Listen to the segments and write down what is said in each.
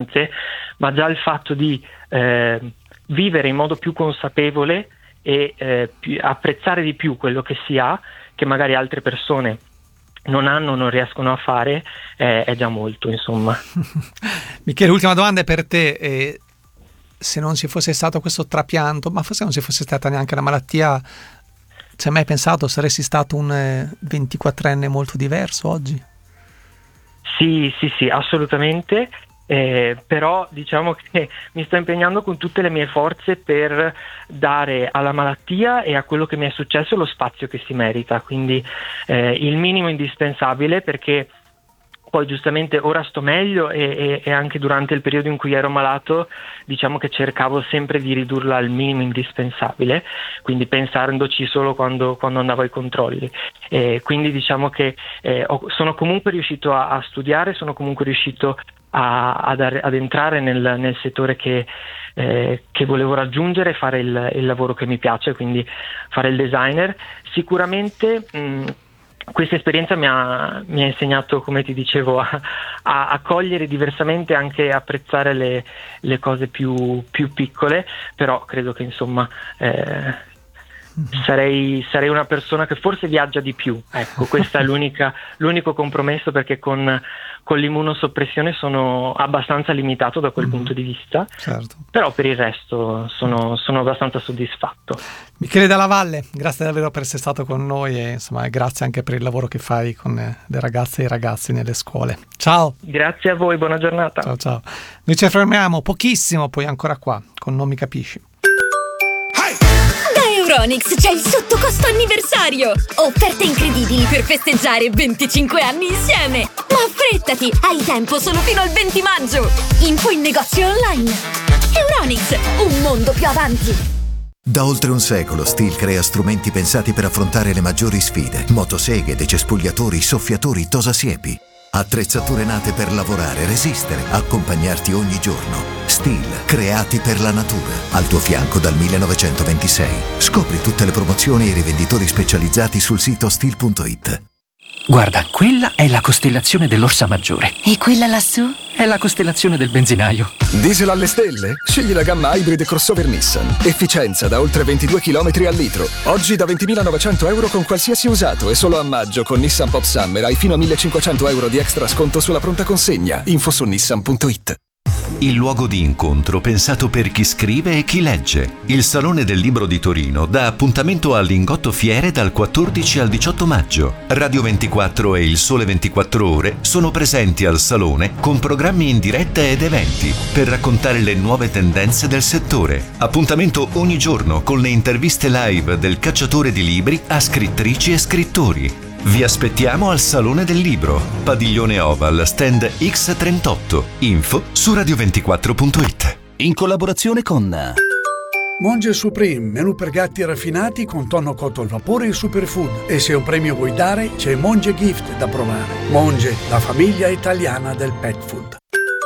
sostanze, ma già il fatto di vivere in modo più consapevole e apprezzare di più quello che si ha, che magari altre persone non riescono a fare, è già molto, insomma. Michele, ultima domanda è per te. Se non ci fosse stato questo trapianto, ma forse non ci fosse stata neanche la malattia, ci hai mai pensato saresti stato un 24enne molto diverso oggi? Sì, assolutamente. Però diciamo che mi sto impegnando con tutte le mie forze per dare alla malattia e a quello che mi è successo lo spazio che si merita, quindi il minimo indispensabile, perché poi giustamente ora sto meglio e anche durante il periodo in cui ero malato diciamo che cercavo sempre di ridurla al minimo indispensabile, quindi pensandoci solo quando andavo ai controlli. Quindi diciamo che sono comunque riuscito a studiare, sono comunque riuscito ad entrare nel settore che volevo raggiungere, fare il lavoro che mi piace, quindi fare il designer. Sicuramente questa esperienza mi ha insegnato, come ti dicevo, a cogliere diversamente, anche apprezzare le cose più piccole, però credo che insomma sarei una persona che forse viaggia di più, ecco, questo è l'unico compromesso, perché con l'immunosoppressione sono abbastanza limitato da quel punto di vista, certo. Però per il resto sono abbastanza soddisfatto. Michele Dalla Valle, grazie davvero per essere stato con noi e insomma grazie anche per il lavoro che fai con le ragazze e i ragazzi nelle scuole. Ciao! Grazie a voi, buona giornata. Ciao. Noi ci fermiamo pochissimo, poi ancora qua con Non mi capisci. Euronics c'è il sottocosto anniversario! Offerte incredibili per festeggiare 25 anni insieme! Ma affrettati! Hai tempo solo fino al 20 maggio! Info in negozio online! Euronics, un mondo più avanti! Da oltre un secolo Stihl crea strumenti pensati per affrontare le maggiori sfide. Motoseghe, decespugliatori, soffiatori, tosasiepi. Attrezzature nate per lavorare, resistere, accompagnarti ogni giorno. Stihl, creati per la natura. Al tuo fianco dal 1926. Scopri tutte le promozioni e i rivenditori specializzati sul sito stihl.it. Guarda, quella è la costellazione dell'Orsa Maggiore. E quella lassù? È la costellazione del benzinaio. Diesel alle stelle? Scegli la gamma Hybrid crossover Nissan. Efficienza da oltre 22 km al litro. Oggi da 20.900 euro con qualsiasi usato, e solo a maggio con Nissan Pop Summer hai fino a 1.500 euro di extra sconto sulla pronta consegna. Info su nissan.it. Il luogo di incontro pensato per chi scrive e chi legge. Il Salone del Libro di Torino dà appuntamento al Lingotto Fiere dal 14 al 18 maggio. Radio 24 e Il Sole 24 Ore sono presenti al Salone con programmi in diretta ed eventi per raccontare le nuove tendenze del settore. Appuntamento ogni giorno con le interviste live del cacciatore di libri a scrittrici e scrittori. Vi aspettiamo al Salone del Libro, Padiglione Oval, stand X38. Info su radio24.it. In collaborazione con Monge Supreme, menù per gatti raffinati con tonno cotto al vapore e superfood. E se un premio vuoi dare, c'è Monge Gift da provare. Monge, la famiglia italiana del pet food.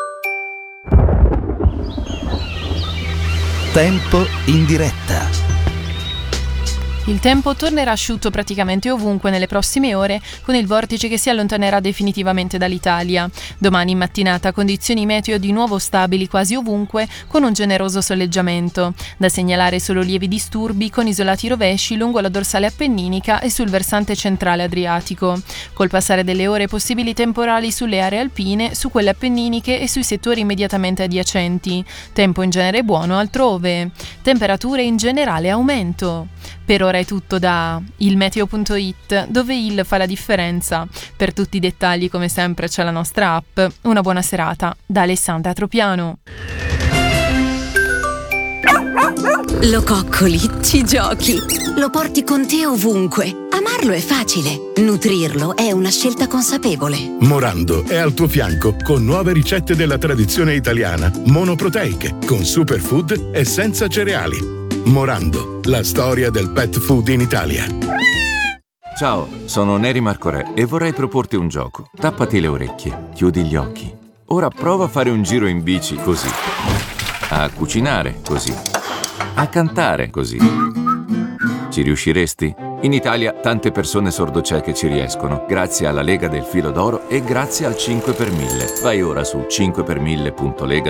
Tempo in diretta. Il tempo tornerà asciutto praticamente ovunque nelle prossime ore, con il vortice che si allontanerà definitivamente dall'Italia. Domani in mattinata condizioni meteo di nuovo stabili quasi ovunque, con un generoso soleggiamento. Da segnalare solo lievi disturbi con isolati rovesci lungo la dorsale appenninica e sul versante centrale adriatico. Col passare delle ore possibili temporali sulle aree alpine, su quelle appenniniche e sui settori immediatamente adiacenti. Tempo in genere buono altrove. Temperature in generale aumento. Per ora è tutto da ilmeteo.it, dove il fa la differenza. Per tutti i dettagli, come sempre, c'è la nostra app. Una buona serata da Alessandra Tropiano. Lo coccoli, ci giochi, lo porti con te ovunque. Amarlo è facile, nutrirlo è una scelta consapevole. Morando è al tuo fianco con nuove ricette della tradizione italiana, monoproteiche, con superfood e senza cereali. Morando, la storia del pet food in Italia. Ciao, sono Neri Marco Re e vorrei proporti un gioco. Tappati le orecchie, chiudi gli occhi. Ora prova a fare un giro in bici così. A cucinare così. A cantare così. Ci riusciresti? In Italia tante persone sordocieche ci riescono, grazie alla Lega del Filo d'Oro e grazie al 5 per 1000. Vai ora su 5per1000.lega